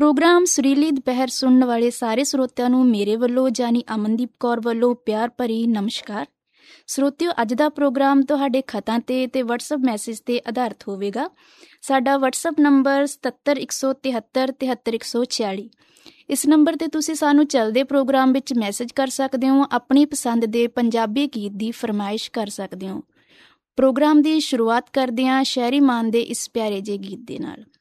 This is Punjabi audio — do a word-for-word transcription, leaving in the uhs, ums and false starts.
ਪ੍ਰੋਗਰਾਮ ਸੁਰੀਲੀ ਦੁਪਹਿਰ ਸੁਣਨ ਵਾਲੇ ਸਾਰੇ ਸਰੋਤਿਆਂ ਨੂੰ ਮੇਰੇ ਵੱਲੋਂ ਯਾਨੀ ਅਮਨਦੀਪ ਕੌਰ ਵੱਲੋਂ ਪਿਆਰ ਭਰੀ ਨਮਸਕਾਰ। ਸਰੋਤਿਓ, ਅੱਜ ਦਾ ਪ੍ਰੋਗਰਾਮ ਤੁਹਾਡੇ ਖਤਾਂ 'ਤੇ ਅਤੇ ਵਟਸਐਪ ਮੈਸੇਜ 'ਤੇ ਆਧਾਰਿਤ ਹੋਵੇਗਾ। ਸਾਡਾ ਵਟਸਐਪ ਨੰਬਰ ਸਤੱਤਰ ਇੱਕ ਸੌ ਤਿਹੱਤਰ ਤਿਹੱਤਰ ਇੱਕ ਸੌ ਛਿਆਲੀ। ਇਸ ਨੰਬਰ 'ਤੇ ਤੁਸੀਂ ਸਾਨੂੰ ਚੱਲਦੇ ਪ੍ਰੋਗਰਾਮ ਵਿੱਚ ਮੈਸੇਜ ਕਰ ਸਕਦੇ ਹੋ। ਆਪਣੀ ਪਸੰਦ ਦੇ ਪੰਜਾਬੀ ਗੀਤ ਦੀ ਫਰਮਾਇਸ਼ ਕਰ ਸਕਦੇ ਹੋ। ਪ੍ਰੋਗਰਾਮ ਦੀ ਸ਼ੁਰੂਆਤ ਕਰਦੇ ਹਾਂ ਸ਼ਹਿਰੀ ਮਾਨ ਦੇ ਇਸ ਪਿਆਰੇ ਜਿਹੇ ਗੀਤ ਦੇ ਨਾਲ।